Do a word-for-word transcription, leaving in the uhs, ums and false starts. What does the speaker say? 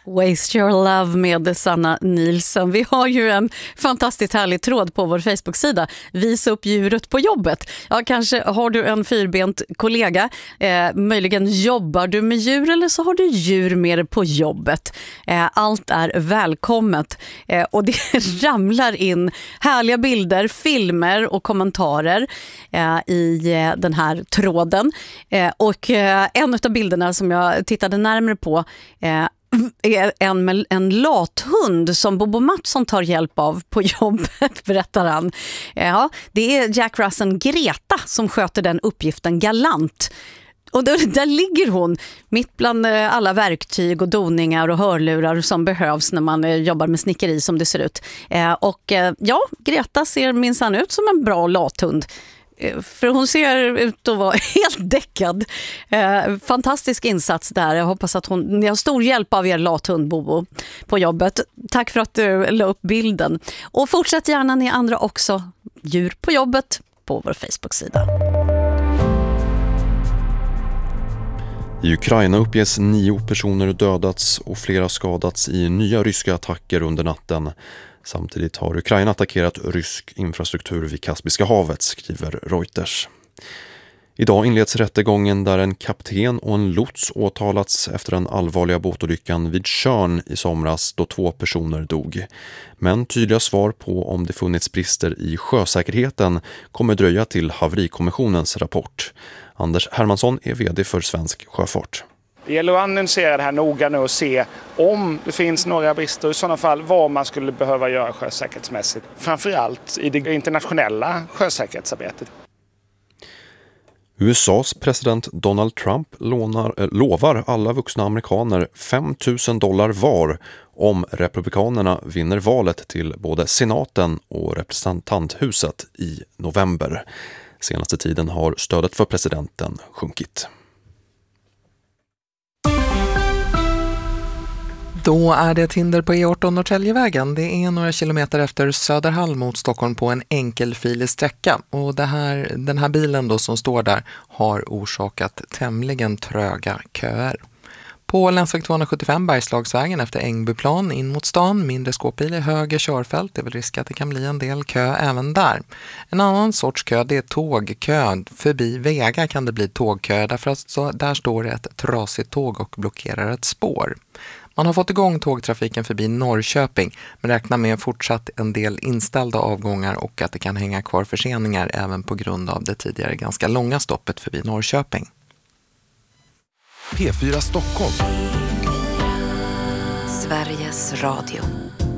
Waste Your Love med Sanna Nilsson. Vi har ju en fantastiskt härlig tråd på vår Facebook-sida. Visa upp djuret på jobbet. Ja, kanske har du en fyrbent kollega. Eh, möjligen jobbar du med djur eller så har du djur med dig på jobbet. Eh, allt är välkommet. Eh, och det ramlar in härliga bilder, filmer och kommentarer eh, i eh, den här tråden. Eh, och eh, en av bilderna som jag tittade närmare på eh, är en, med en lathund som Bobo Mattsson tar hjälp av på jobbet, berättar han. Ja, det är Jack Russell Greta som sköter den uppgiften galant. Och där, där ligger hon mitt bland alla verktyg och doningar och hörlurar som behövs när man jobbar med snickeri som det ser ut. Och ja, Greta ser minsann ut som en bra lathund. För hon ser ut att vara helt däckad. Eh, fantastisk insats där. Jag hoppas att hon ni har stor hjälp av er lathund Bobo på jobbet. Tack för att du la upp bilden. Och fortsätt gärna ni andra också. Djur på jobbet på vår Facebook-sida. I Ukraina uppges nio personer dödats och flera skadats i nya ryska attacker under natten. Samtidigt har Ukraina attackerat rysk infrastruktur vid Kaspiska havet, skriver Reuters. Idag inleds rättegången där en kapten och en lots åtalats efter den allvarliga båtolyckan vid Tjörn i somras då två personer dog. Men tydliga svar på om det funnits brister i sjösäkerheten kommer dröja till haverikommissionens rapport. Anders Hermansson är vd för Svensk Sjöfart. Det gäller att analysera det här noga nu och se om det finns några brister och i sådana fall vad man skulle behöva göra sjösäkerhetsmässigt. Framförallt i det internationella sjösäkerhetsarbetet. U S A:s president Donald Trump lånar, äh, lovar alla vuxna amerikaner fem tusen dollar var om republikanerna vinner valet till både senaten och representanthuset i november. Senaste tiden har stödet för presidenten sjunkit. Då är det ett hinder på E arton Norrtäljevägen. Det är några kilometer efter Söderhall mot Stockholm på en enkelfilig sträcka. Och det här, den här bilen då som står där har orsakat tämligen tröga köer. På länsväg tvåhundrasjuttiofem Bergslagsvägen efter Ängbyplan in mot stan, mindre skåpbil i höger körfält. Det är väl risk att det kan bli en del kö även där. En annan sorts kö, det är tågkö. Förbi Vega kan det bli tågkö därför att så, där står det ett trasigt tåg och blockerar ett spår. Man har fått igång tågtrafiken förbi Norrköping men räknar med fortsatt en del inställda avgångar och att det kan hänga kvar förseningar även på grund av det tidigare ganska långa stoppet förbi Norrköping. P fyra Stockholm. Sveriges Radio.